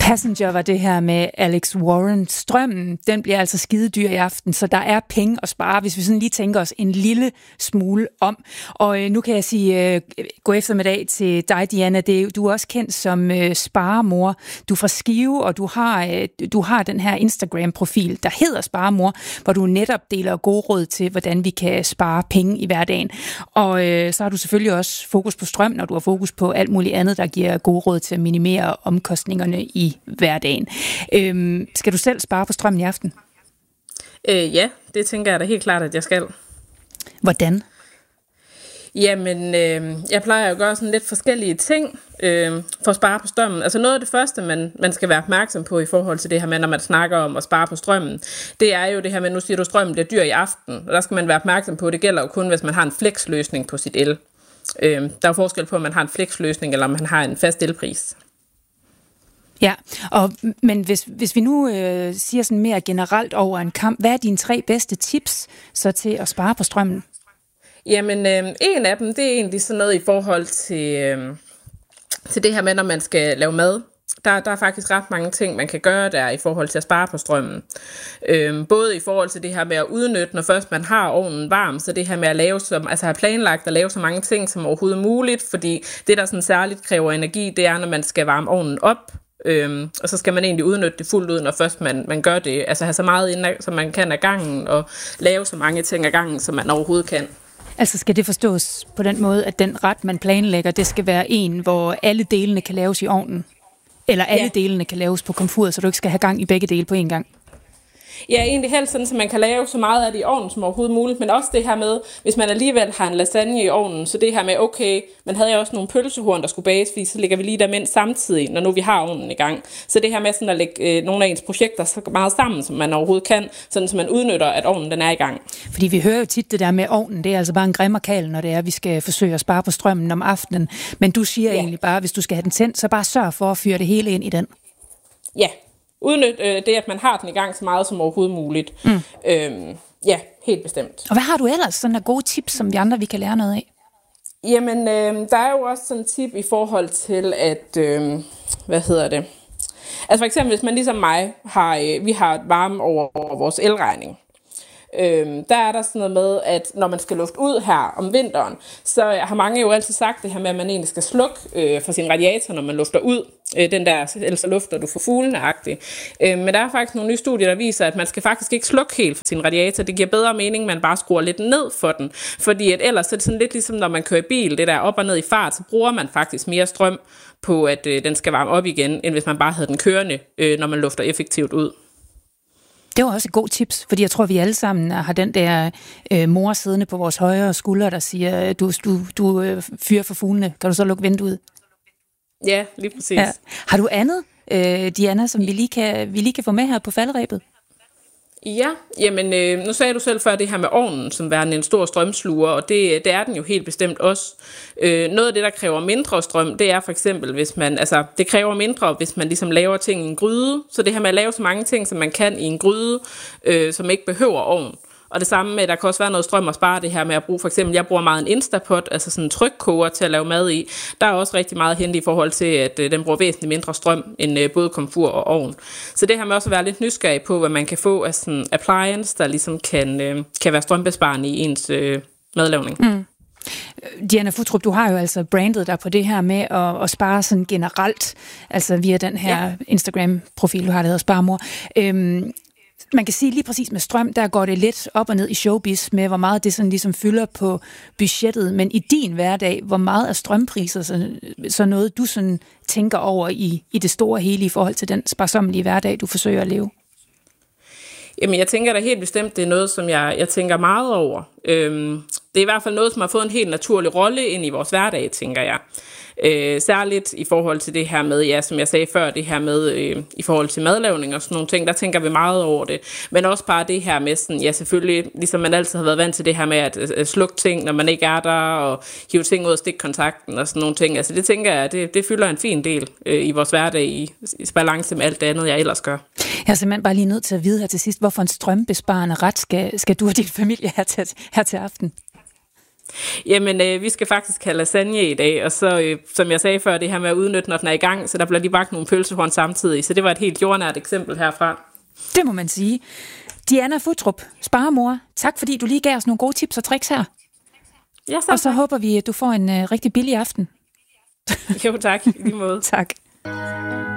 Passenger var det her med Alex Warren. Strømmen, den bliver altså skidedyr i aften, så der er penge at spare, hvis vi sådan lige tænker os en lille smule om. Og nu kan jeg sige god eftermiddag til dig, Diana. Du er også kendt som sparemor. Du er fra Skive, og du har den her Instagram-profil, der hedder Sparemor, hvor du netop deler gode råd til, hvordan vi kan spare penge i hverdagen. Og så har du selvfølgelig også fokus på strøm, når du har fokus på alt muligt andet, der giver gode råd til at minimere omkostningerne i hverdagen. Skal du selv spare på strømmen i aften? Ja, det tænker jeg da helt klart, at jeg skal. Hvordan? Jamen, jeg plejer jo at gøre sådan lidt forskellige ting for at spare på strømmen. Altså noget af det første, man skal være opmærksom på i forhold til det her med, når man snakker om at spare på strømmen, det er jo det her med, nu siger du, strømmen bliver dyr i aften, og der skal man være opmærksom på, det gælder jo kun, hvis man har en flexløsning på sit el. Der er forskel på, om man har en flexløsning, eller om man har en fast elpris. Ja, men hvis vi nu siger sådan mere generelt over en kamp, hvad er dine 3 bedste tips så til at spare på strømmen? Jamen, en af dem, det er egentlig sådan noget i forhold til det her med, når man skal lave mad. Der er faktisk ret mange ting, man kan gøre der i forhold til at spare på strømmen. Både i forhold til det her med at udnytte, når først man har ovnen varm, så det her med at have planlagt at lave så mange ting som overhovedet muligt, fordi det, der sådan særligt kræver energi, det er, når man skal varme ovnen op. Og så skal man egentlig udnytte det fuldt ud, når først man gør det. Altså have så meget ind, som man kan af gangen, og lave så mange ting af gangen, som man overhovedet kan. Altså skal det forstås på den måde, at den ret, man planlægger, det skal være en, hvor alle delene kan laves i ovnen? Eller alle delene kan laves på komfuret, så du ikke skal have gang i begge dele på en gang? Ja, egentlig helst sådan, så man kan lave så meget af det i ovnen som overhovedet muligt, men også det her med, hvis man alligevel har en lasagne i ovnen, så det her med, okay, man havde jo også nogle pølsehorn, der skulle bages, fordi så lægger vi lige dem ind samtidig, når nu vi har ovnen i gang. Så det her med sådan at lægge nogle af ens projekter så meget sammen, som man overhovedet kan, sådan så man udnytter, at ovnen den er i gang. Fordi vi hører jo tit det der med ovnen, det er altså bare en grimmerkal, når det er, vi skal forsøge at spare på strømmen om aftenen. Men du siger egentlig bare, hvis du skal have den tændt, så bare sørg for at fyre det hele ind i den. Ja. Udnyt det, at man har den i gang så meget som overhovedet muligt. Ja, helt bestemt. Og hvad har du ellers sådan af gode tips, som vi andre vi kan lære noget af? Jamen, der er jo også sådan en tip i forhold til, at, Altså for eksempel, hvis man ligesom mig, vi har varme over vores elregning. Der er der sådan noget med, at når man skal lufte ud her om vinteren, så har mange jo altid sagt det her med, at man egentlig skal slukke for sin radiator, når man lufter ud. Den der, ellers lufter du for fuglene-agtigt. Men der er faktisk nogle nye studier, der viser, at man skal faktisk ikke slukke helt for sin radiator. Det giver bedre mening, man bare skruer lidt ned for den. Fordi at ellers så er det sådan lidt ligesom, når man kører i bil, det der op og ned i fart, så bruger man faktisk mere strøm på, at den skal varme op igen, end hvis man bare havde den kørende, når man lufter effektivt ud. Det var også et godt tips, fordi jeg tror, vi alle sammen har den der mor siddende på vores højre skulder, der siger, du fyrer for fuglene. Kan du så lukke vinduet? Ja, lige præcis. Ja. Har du andet, Diana, som vi lige kan få med her på falderebet? Ja, jamen nu sagde du selv før det her med ovnen, som værende en stor strømsluger, og det er den jo helt bestemt også. Noget af det, der kræver mindre strøm, det er for eksempel, det kræver mindre, hvis man ligesom laver ting i en gryde. Så det her med at lave så mange ting, som man kan i en gryde, som ikke behøver ovn. Og det samme med, der kan også være noget strøm at spare det her med at bruge, for eksempel, jeg bruger meget en Instapot, altså sådan en trykkoger til at lave mad i. Der er også rigtig meget hente i forhold til, at den bruger væsentligt mindre strøm end både komfur og ovn. Så det her med også at være lidt nysgerrig på, hvad man kan få af sådan appliance, der ligesom kan være strømbesparende i ens madlavning. Mm. Diana Futtrup, du har jo altså brandet dig på det her med at spare sådan generelt, altså via den her Instagram-profil, du har, der hedder Sparemor. Man kan sige lige præcis med strøm, der går det lidt op og ned i showbiz med, hvor meget det sådan ligesom fylder på budgettet. Men i din hverdag, hvor meget er strømpriser så noget, du sådan tænker over i det store hele i forhold til den sparsommelige hverdag, du forsøger at leve? Jamen, jeg tænker da helt bestemt, det er noget, som jeg tænker meget over. Det er i hvert fald noget, som har fået en helt naturlig rolle ind i vores hverdag, tænker jeg. Særligt i forhold til det her med, ja, som jeg sagde før, det her med i forhold til madlavning og sådan nogle ting, der tænker vi meget over det. Men også bare det her med sådan, ja selvfølgelig, ligesom man altid har været vant til det her med at slukke ting, når man ikke er der, og hive ting ud af stikkontakten og sådan nogle ting. Altså det tænker jeg, det fylder en fin del i vores hverdag i balance med alt det andet, jeg ellers gør. Jeg er simpelthen bare lige nødt til at vide her til sidst, hvorfor en strømbesparende ret skal du og din familie her til aften? Jamen, vi skal faktisk have lasagne i dag, og så, som jeg sagde før, det her med at udnytte, når den er i gang, så der bliver lige bagt nogle pølsehorn samtidig, så det var et helt jordnært eksempel herfra. Det må man sige. Diana Futtrup, sparemor, tak fordi du lige gav os nogle gode tips og tricks her. Ja, og så håber vi, at du får en rigtig billig aften. Jo, tak. I lige måde. Tak.